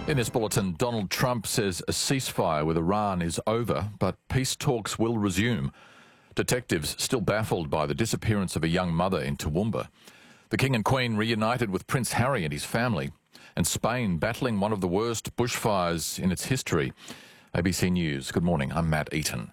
In this bulletin, Donald Trump says a ceasefire with Iran is over, but peace talks will resume. Detectives still baffled by the disappearance of a young mother in Toowoomba. The King and Queen reunited with Prince Harry and his family. And Spain battling one of the worst bushfires in its history. ABC News, good morning, I'm Matt Eaton.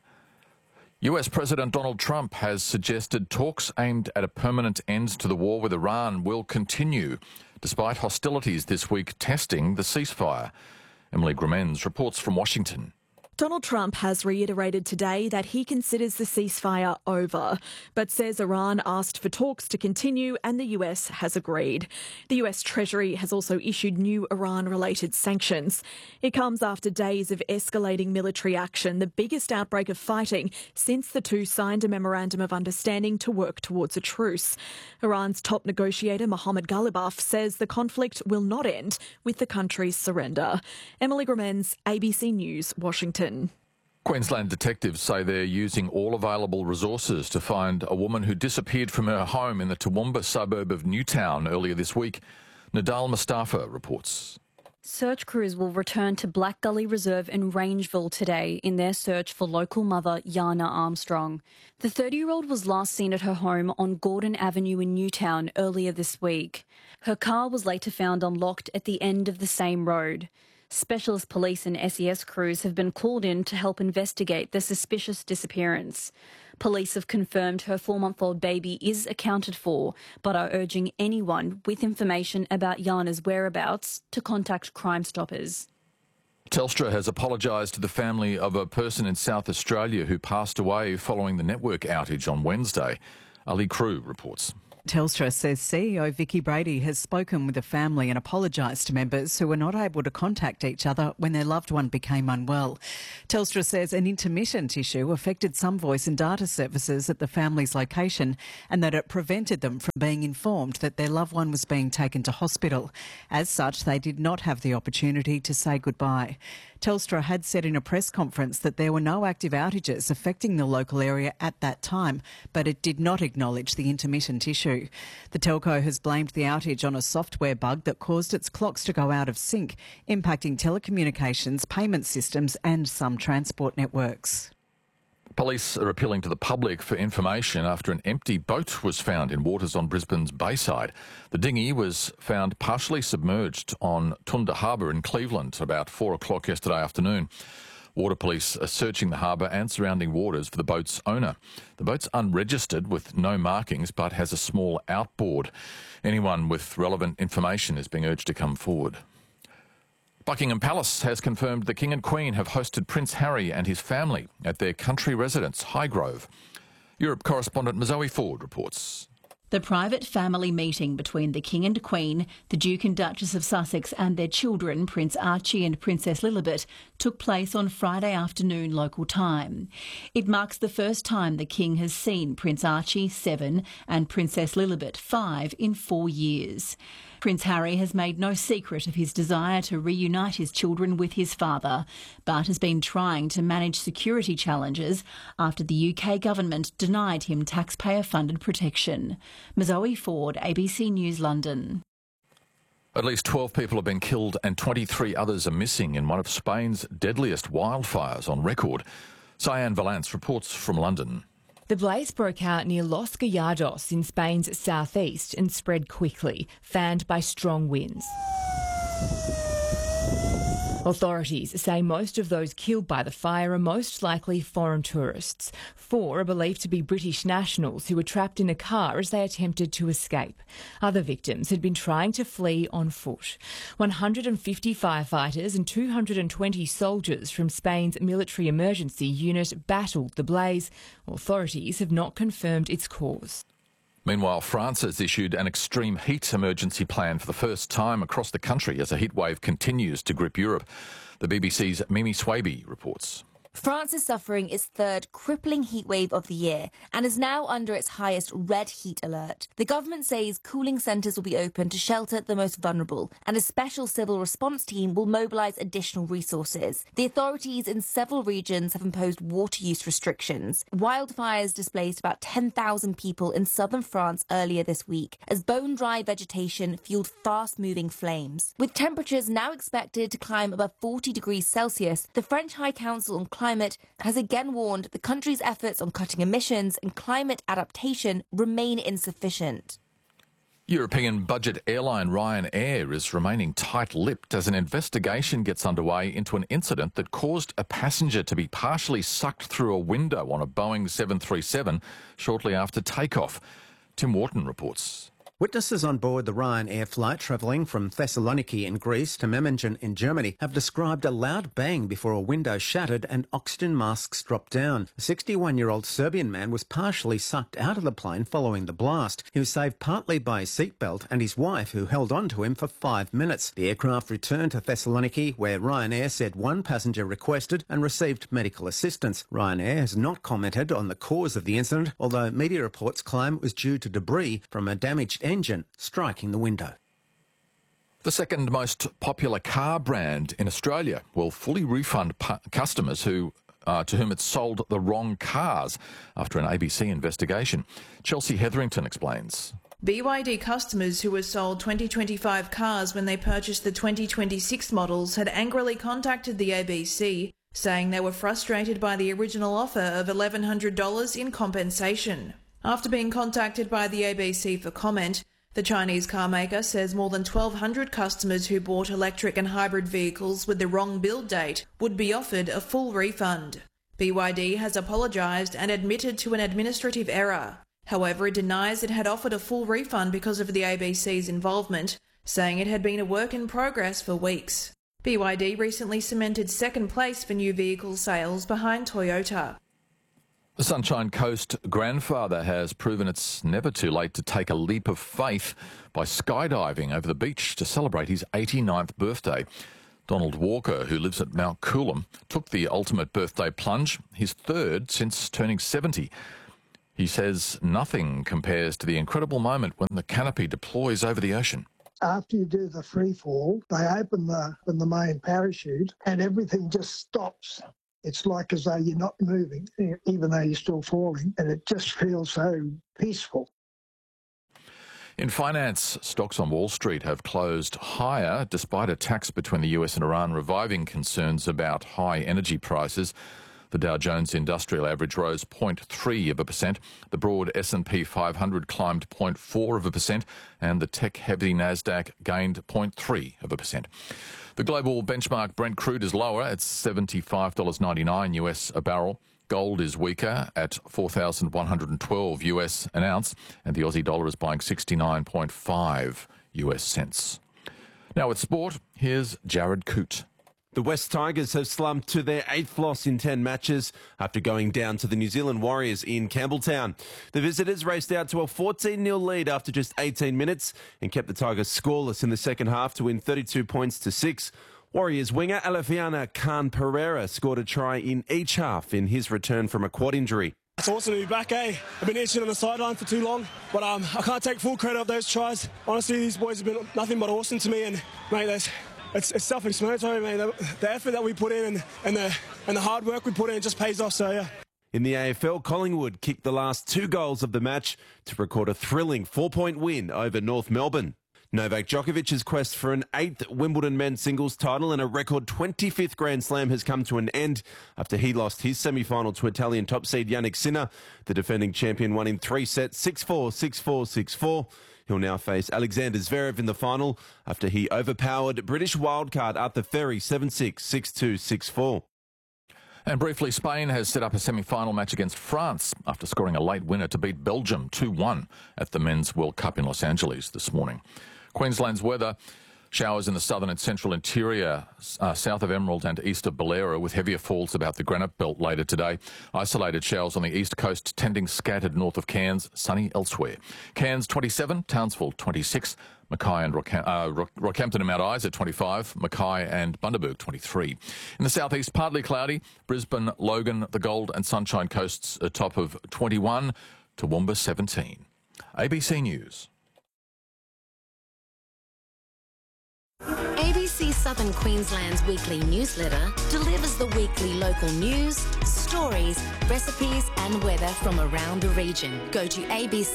US President Donald Trump has suggested talks aimed at a permanent end to the war with Iran will continue, despite hostilities this week testing the ceasefire. Emily Gremens reports from Washington. Donald Trump has reiterated today that he considers the ceasefire over, but says Iran asked for talks to continue and the US has agreed. The US Treasury has also issued new Iran-related sanctions. It comes after days of escalating military action, the biggest outbreak of fighting since the two signed a memorandum of understanding to work towards a truce. Iran's top negotiator Mohammad Ghalibaf says the conflict will not end with the country's surrender. Emily Gremens, ABC News, Washington. Queensland detectives say they're using all available resources to find a woman who disappeared from her home in the Toowoomba suburb of Newtown earlier this week. Nadal Mustafa reports. Search crews will return to Black Gully Reserve in Rangeville today in their search for local mother Yana Armstrong. The 30-year-old was last seen at her home on Gordon Avenue in Newtown earlier this week. Her car was later found unlocked at the end of the same road. Specialist police and SES crews have been called in to help investigate the suspicious disappearance. Police have confirmed her 4-month-old baby is accounted for, but are urging anyone with information about Yana's whereabouts to contact Crime Stoppers. Telstra has apologised to the family of a person in South Australia who passed away following the network outage on Wednesday. Ali Crew reports. Telstra says CEO Vicky Brady has spoken with the family and apologised to members who were not able to contact each other when their loved one became unwell. Telstra says an intermittent issue affected some voice and data services at the family's location and that it prevented them from being informed that their loved one was being taken to hospital. As such, they did not have the opportunity to say goodbye. Telstra had said in a press conference that there were no active outages affecting the local area at that time, but it did not acknowledge the intermittent issue. The telco has blamed the outage on a software bug that caused its clocks to go out of sync, impacting telecommunications, payment systems and some transport networks. Police are appealing to the public for information after an empty boat was found in waters on Brisbane's Bayside. The dinghy was found partially submerged on Tunda Harbour in Cleveland about 4 o'clock yesterday afternoon. Water police are searching the harbour and surrounding waters for the boat's owner. The boat's unregistered with no markings but has a small outboard. Anyone with relevant information is being urged to come forward. Buckingham Palace has confirmed the King and Queen have hosted Prince Harry and his family at their country residence, Highgrove. Europe correspondent Mazoe Ford reports. The private family meeting between the King and Queen, the Duke and Duchess of Sussex and their children, Prince Archie and Princess Lilibet, took place on Friday afternoon local time. It marks the first time the King has seen Prince Archie, 7, and Princess Lilibet, 5, in 4 years. Prince Harry has made no secret of his desire to reunite his children with his father, but has been trying to manage security challenges after the UK government denied him taxpayer-funded protection. Mazoe Ford, ABC News, London. At least 12 people have been killed and 23 others are missing in one of Spain's deadliest wildfires on record. Cyan Valance reports from London. The blaze broke out near Los Gallardos in Spain's southeast and spread quickly, fanned by strong winds. Authorities say most of those killed by the fire are most likely foreign tourists. 4 are believed to be British nationals who were trapped in a car as they attempted to escape. Other victims had been trying to flee on foot. 150 firefighters and 220 soldiers from Spain's military emergency unit battled the blaze. Authorities have not confirmed its cause. Meanwhile, France has issued an extreme heat emergency plan for the first time across the country as a heatwave continues to grip Europe. The BBC's Mimi Swaby reports. France is suffering its third crippling heatwave of the year and is now under its highest red heat alert. The government says cooling centres will be open to shelter the most vulnerable, and a special civil response team will mobilise additional resources. The authorities in several regions have imposed water use restrictions. Wildfires displaced about 10,000 people in southern France earlier this week as bone-dry vegetation fueled fast-moving flames. With temperatures now expected to climb above 40 degrees Celsius, the French High Council on Climate has again warned the country's efforts on cutting emissions and climate adaptation remain insufficient. European budget airline Ryanair is remaining tight-lipped as an investigation gets underway into an incident that caused a passenger to be partially sucked through a window on a Boeing 737 shortly after takeoff. Tim Wharton reports. Witnesses on board the Ryanair flight travelling from Thessaloniki in Greece to Memmingen in Germany have described a loud bang before a window shattered and oxygen masks dropped down. A 61-year-old Serbian man was partially sucked out of the plane following the blast. He was saved partly by his seatbelt and his wife, who held on to him for 5 minutes. The aircraft returned to Thessaloniki, where Ryanair said one passenger requested and received medical assistance. Ryanair has not commented on the cause of the incident, although media reports claim it was due to debris from a damaged engine striking the window. The second most popular car brand in Australia will fully refund customers to whom it sold the wrong cars after an ABC investigation. Chelsea Hetherington explains. BYD customers who were sold 2025 cars when they purchased the 2026 models had angrily contacted the ABC, saying they were frustrated by the original offer of $1,100 in compensation. After being contacted by the ABC for comment, the Chinese car maker says more than 1,200 customers who bought electric and hybrid vehicles with the wrong build date would be offered a full refund. BYD has apologised and admitted to an administrative error. However, it denies it had offered a full refund because of the ABC's involvement, saying it had been a work in progress for weeks. BYD recently cemented second place for new vehicle sales behind Toyota. The Sunshine Coast grandfather has proven it's never too late to take a leap of faith by skydiving over the beach to celebrate his 89th birthday. Donald Walker, who lives at Mount Coolum, took the ultimate birthday plunge, his third since turning 70. He says nothing compares to the incredible moment when the canopy deploys over the ocean. After you do the free fall, they open the main parachute and everything just stops. It's like as though you're not moving, even though you're still falling, and it just feels so peaceful. In finance, stocks on Wall Street have closed higher despite attacks between the US and Iran reviving concerns about high energy prices. The Dow Jones Industrial Average rose 0.3%. The broad S&P 500 climbed 0.4%, and the tech-heavy Nasdaq gained 0.3%. The global benchmark Brent crude is lower at $75.99 US a barrel. Gold is weaker at $4,112 US an ounce, and the Aussie dollar is buying 69.5 US cents. Now with sport, here's Jared Coote. The West Tigers have slumped to their 8th loss in 10 matches after going down to the New Zealand Warriors in Campbelltown. The visitors raced out to a 14-0 lead after just 18 minutes and kept the Tigers scoreless in the second half to win 32 points to 6. Warriors winger Alefiana Khan Pereira scored a try in each half in his return from a quad injury. It's awesome to be back, eh? I've been itching on the sideline for too long, but I can't take full credit of those tries. Honestly, these boys have been nothing but awesome to me, and mate, it's self-explanatory, mate. The effort that we put in and the hard work we put in just pays off, so yeah. In the AFL, Collingwood kicked the last 2 goals of the match to record a thrilling 4-point win over North Melbourne. Novak Djokovic's quest for an 8th Wimbledon men's singles title and a record 25th Grand Slam has come to an end after he lost his semi-final to Italian top seed Jannik Sinner. The defending champion won in 3 sets, 6-4, 6-4, 6-4. He'll now face Alexander Zverev in the final after he overpowered British wildcard Arthur Ferry 7-6, 6-2, 6-4. And briefly, Spain has set up a semi-final match against France after scoring a late winner to beat Belgium 2-1 at the Men's World Cup in Los Angeles this morning. Queensland's weather. Showers in the southern and central interior, south of Emerald and east of Ballera, with heavier falls about the Granite Belt later today. Isolated showers on the east coast, tending scattered north of Cairns, sunny elsewhere. Cairns 27, Townsville 26, Mackay and Rockhampton and Mount Isa 25, Mackay and Bundaberg 23. In the southeast, partly cloudy, Brisbane, Logan, the Gold and Sunshine Coasts a top of 21, Toowoomba 17. ABC News. ABC Southern Queensland's weekly newsletter delivers the weekly local news, stories, recipes and weather from around the region. Go to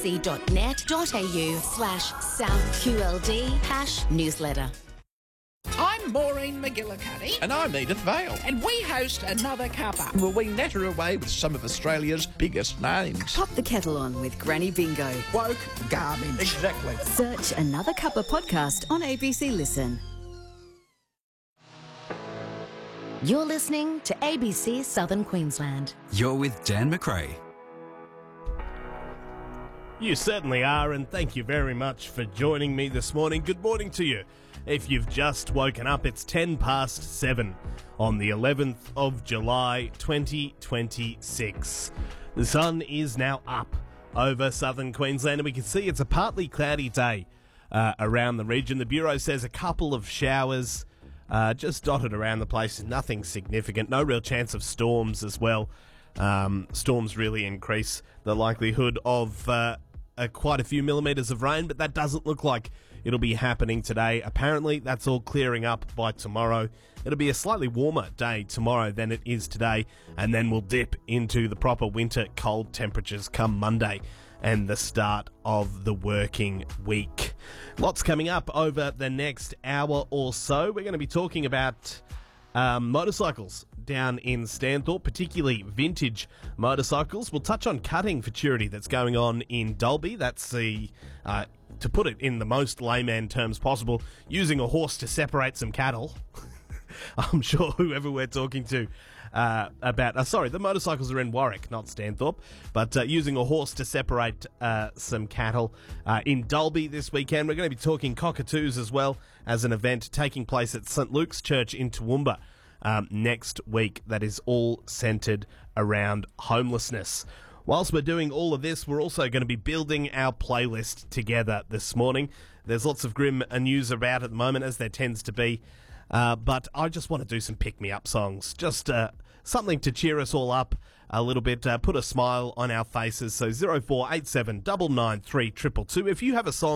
abc.net.au/SouthQLD #newsletter. I'm Maureen McGillicuddy. And I'm Edith Vale. And we host Another Cuppa. Well, we natter away with some of Australia's biggest names. Pop the kettle on with Granny Bingo. Woke garbage. Exactly. Search Another Cuppa podcast on ABC Listen. You're listening to ABC Southern Queensland. You're with Dan McRae. You certainly are, and thank you very much for joining me this morning. Good morning to you. If you've just woken up, it's 7:10 on the 11th of July 2026. The sun is now up over southern Queensland, and we can see it's a partly cloudy day around the region. The Bureau says a couple of showers just dotted around the place, nothing significant, no real chance of storms as well. Storms really increase the likelihood of quite a few millimetres of rain, but that doesn't look like it'll be happening today. Apparently, that's all clearing up by tomorrow. It'll be a slightly warmer day tomorrow than it is today, and then we'll dip into the proper winter cold temperatures come Monday and the start of the working week. Lots coming up over the next hour or so. We're going to be talking about motorcycles down in Stanthorpe, particularly vintage motorcycles. We'll touch on cutting futurity that's going on in Dalby. That's the, to put it in the most layman terms possible, using a horse to separate some cattle. I'm sure whoever we're talking to about... sorry, the motorcycles are in Warwick, not Stanthorpe, but using a horse to separate some cattle in Dalby this weekend. We're going to be talking cockatoos as well as an event taking place at St Luke's Church in Toowoomba next week. That is all centred around homelessness. Whilst we're doing all of this, we're also going to be building our playlist together this morning. There's lots of grim news about at the moment, as there tends to be. But I just want to do some pick-me-up songs. Just something to cheer us all up a little bit, put a smile on our faces. So 0487 993 222. If you have a song